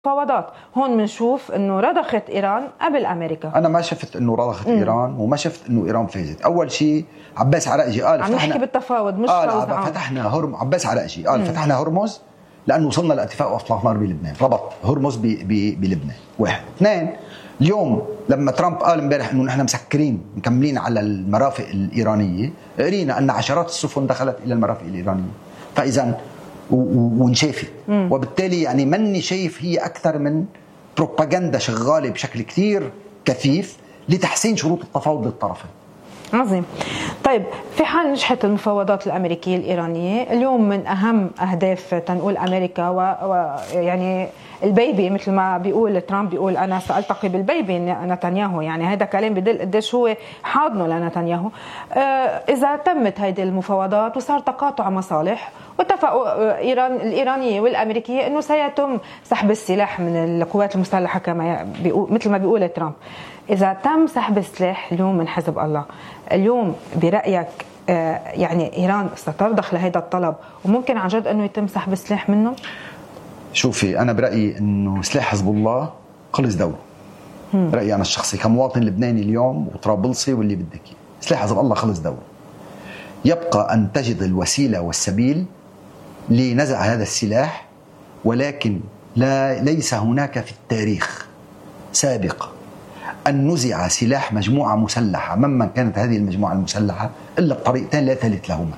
مفاوضات. هون بنشوف انه رضخت ايران قبل امريكا. انا ما شفت انه رضخت ايران وما شفت انه ايران فازت. اول شيء عباس عراقجي قال عم نحكي بالتفاوض مش فوز عام. فتحنا عباس عراقجي قال فتحنا هرمز لانه وصلنا لاتفاق اطلاق نار بلبنان، ربط هرمز بلبنان. واحد. اثنين، اليوم لما ترامب قال امبارح انه نحن مسكرين مكملين على المرافق الايرانيه، قرينا ان عشرات السفن دخلت الى المرافق الايرانيه، فاذا وانشافت، وبالتالي يعني مني شايف هي اكثر من بروباغندا شغاله بشكل كثير كثيف لتحسين شروط التفاوض للطرفين. عظيم. طيب، في حال نجحت المفاوضات الامريكيه الايرانيه، اليوم من اهم اهداف تنقول امريكا ويعني البيبي مثل ما بيقول ترامب، بيقول انا سالتقي بالبيبي نتنياهو، يعني هذا كلام بدل قديش هو حاضنه لنتنياهو. اذا تمت هذه المفاوضات وصار تقاطع مصالح واتفقوا الايرانيه والامريكيه انه سيتم سحب السلاح من القوات المسلحه كما مثل ما بيقول ترامب، اذا تم سحب السلاح اليوم من حزب الله، اليوم برايك يعني ايران سترضخ لهذا الطلب وممكن عن جد انه يتم سحب السلاح منه؟ شوفي، انا برايي انه سلاح حزب الله خلص دوره. رايي انا الشخصي كمواطن لبناني اليوم وطرابلسي واللي بدك، سلاح حزب الله خلص دوره. يبقى ان تجد الوسيله والسبيل لنزع هذا السلاح، ولكن ليس هناك في التاريخ سابق أن نزع سلاح مجموعة مسلحة ممن كانت هذه المجموعة المسلحة إلا بطريقتين لا ثالث لهما،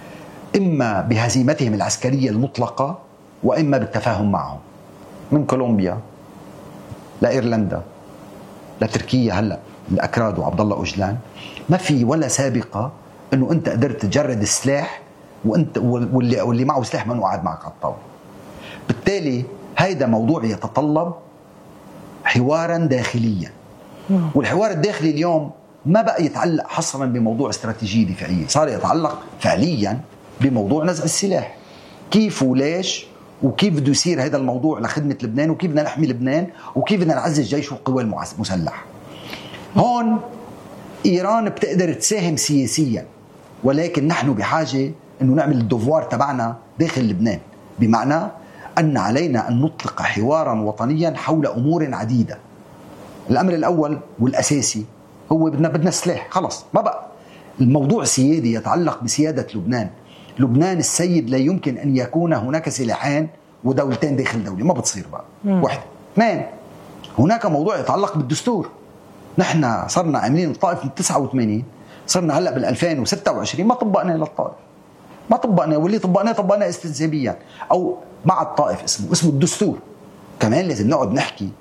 إما بهزيمتهم العسكرية المطلقة وإما بالتفاهم معهم. من كولومبيا لإيرلندا لتركيا، هلأ الأكراد وعبد الله أوجلان، ما في ولا سابقة أنه أنت قدرت تجرد السلاح وأنت واللي معه سلاح ما قاعد معك على الطاولة. بالتالي هذا موضوع يتطلب حوارا داخليا، والحوار الداخلي اليوم ما بقى يتعلق حصرا بموضوع استراتيجية دفاعية، صار يتعلق فعليا بموضوع نزع السلاح. كيف وليش وكيف بده يصير هذا الموضوع لخدمة لبنان، وكيف بدنا نحمي لبنان، وكيف بدنا نعزز جيش والقوى المسلحة. هون إيران بتقدر تساهم سياسيا، ولكن نحن بحاجة أنه نعمل الدوفوار تبعنا داخل لبنان، بمعنى أن علينا أن نطلق حوارا وطنيا حول أمور عديدة. الأمر الأول والأساسي هو بدنا سلاح. خلص، ما بقى الموضوع سيادي يتعلق بسيادة لبنان. لبنان السيد لا يمكن أن يكون هناك سلاحين ودولتين داخل دولة، ما بتصير بقى. واحدة. اثنين، هناك موضوع يتعلق بالدستور. نحن صرنا عاملين الطائف من 89، صرنا هلأ بال2026 ما طبقنا للطائف، ما طبقنا، واللي طبقناه استنسابيا أو مع الطائف اسمه الدستور. كمان لازم نقعد نحكي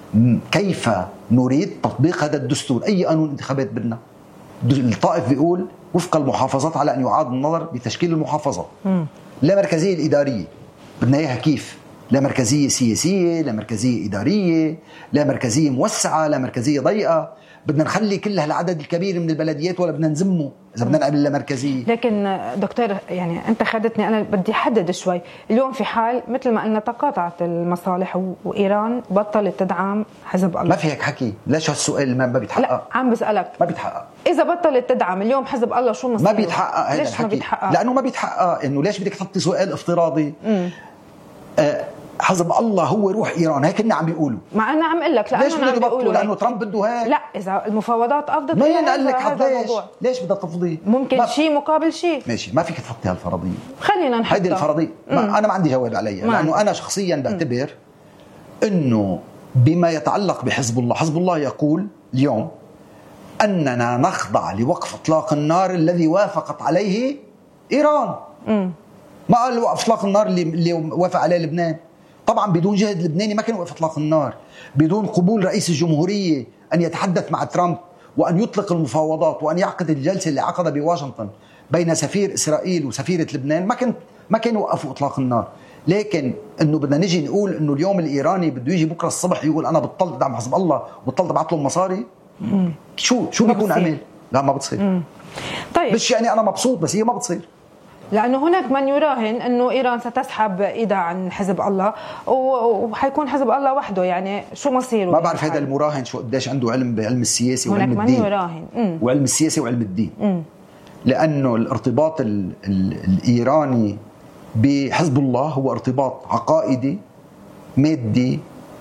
كيف نريد تطبيق هذا الدستور. أي قانون انتخابات بدنا؟ الطائف بيقول وفق المحافظات على أن يعاد النظر بتشكيل المحافظات. لا مركزية الإدارية بدنا إياها كيف؟ لا مركزية سياسية، لا مركزية إدارية، لا مركزية موسعة، لا مركزية ضيقة. بدنا نخلي كل هالعدد الكبير من البلديات ولا بدنا نزمه إذا بدنا نعمل لا مركزية؟ لكن دكتور، يعني أنت خدتني، أنا بدي أحدد شوي. اليوم في حال مثل ما قلنا تقاطعت المصالح وإيران بطلت تدعم حزب الله، ما في هيك حكي. ليش هالسؤال ما بيتحقق؟ لا، عم بسألك. ما بيتحقق. إذا بطلت تدعم اليوم حزب الله شو مصيره؟ ما بيتحقق هذا الحكي. ما بيتحقق؟ لأنه ما بيتحقق. إنه ليش بدك تحطي سؤال افتراضي؟ حزب الله هو روح إيران، هيك كنا عم بيقولوا. مع أنا عم أقول لك ليش بده يبطلوا؟ لأنه ترامب بده هيك. لا، إذا المفاوضات أفضت ما قال لك ليش بدها تفضي؟ ممكن شيء مقابل شيء. ماشي، ما فيك تحطي هالفرضية. خلينا نحطها. هيدي الفرضية أنا ما عندي جواب عليها، لأنه أنا شخصيا بعتبر إنه بما يتعلق بحزب الله، حزب الله يقول اليوم أننا نخضع لوقف إطلاق النار الذي وافقت عليه إيران. ما قال وقف إطلاق النار اللي وافق عليه لبنان. طبعا بدون جهد لبناني ما كان وقف إطلاق النار، بدون قبول رئيس الجمهورية أن يتحدث مع ترامب وأن يطلق المفاوضات وأن يعقد الجلسة اللي عقدها بواشنطن بين سفير إسرائيل وسفيرة لبنان، ما كان وقفوا إطلاق النار. لكن إنه بدنا نجي نقول إنه اليوم الإيراني بده يجي بكرة الصبح يقول أنا بطلت دعم حزب الله وبطلت ابعث لهم مصاري، شو بيكون عمل؟ لا، ما بتصير. طيب، مش يعني أنا مبسوط، بس هي ما بتصير. لأنه هناك من يراهن أنه إيران ستسحب إيدها عن حزب الله وحيكون حزب الله وحده، يعني شو مصيره؟ ما بعرف هذا المراهن شو قديش عنده علم بعلم السياسي وعلم الدين. هناك من يراهن وعلم السياسي وعلم الدين. لأنه الارتباط الإيراني بحزب الله هو ارتباط عقائدي مادي